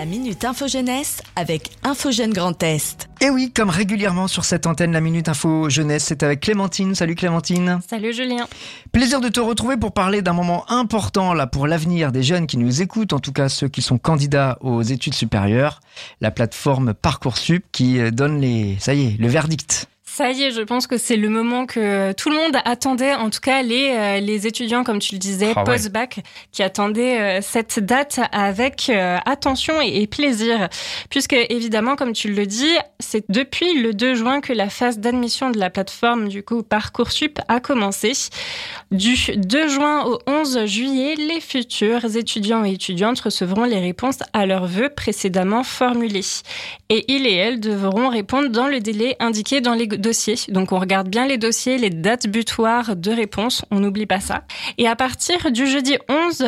La Minute Info Jeunesse avec Info Jeune Grand Est. Et oui, comme régulièrement sur cette antenne, la Minute Info Jeunesse, c'est avec Clémentine. Salut Clémentine. Salut Julien. Plaisir de te retrouver pour parler d'un moment important là pour l'avenir des jeunes qui nous écoutent, en tout cas ceux qui sont candidats aux études supérieures. La plateforme Parcoursup qui donne le verdict. Ça y est, je pense que c'est le moment que tout le monde attendait, en tout cas les étudiants, comme tu le disais, post-bac, qui attendaient cette date avec attention et plaisir. Puisque, évidemment, comme tu le dis, c'est depuis le 2 juin que la phase d'admission de la plateforme, du coup, Parcoursup a commencé. Du 2 juin au 11 juillet, les futurs étudiants et étudiantes recevront les réponses à leurs vœux précédemment formulés. Et ils et elles devront répondre dans le délai indiqué dans les dossiers. Donc on regarde bien les dossiers, les dates butoirs de réponse, on n'oublie pas ça. Et à partir du jeudi 11